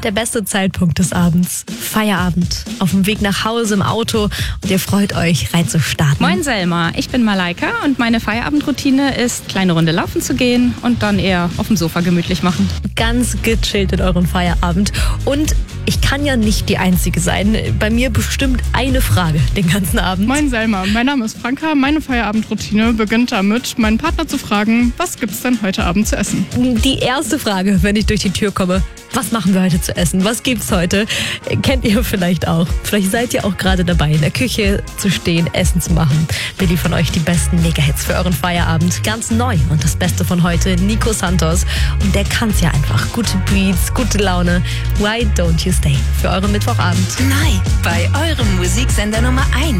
der beste Zeitpunkt des Abends. Feierabend, auf dem Weg nach Hause im Auto und ihr freut euch, reinzustarten. Moin Selma, ich bin Malaika und meine Feierabendroutine ist, kleine Runde laufen zu gehen und dann eher auf dem Sofa gemütlich machen. Ganz gechillt in euren Feierabend. Und ich kann ja nicht die Einzige sein. Bei mir bestimmt eine Frage den ganzen Abend. Moin Selma, mein Name ist Franka. Meine Feierabendroutine beginnt damit, meinen Partner zu fragen, was gibt's denn heute Abend zu essen? Die erste Frage, wenn ich durch die Tür komme: Was machen wir heute zu essen? Was gibt's heute? Kennt ihr vielleicht auch. Vielleicht seid ihr auch gerade dabei, in der Küche zu stehen, Essen zu machen. Wir liefern euch die besten Mega-Hits für euren Feierabend. Ganz neu und das Beste von heute, Nico Santos. Und der kann's ja einfach. Gute Beats, gute Laune. Why don't you stay? Für euren Mittwochabend. Neu bei eurem Musiksender Nummer 1.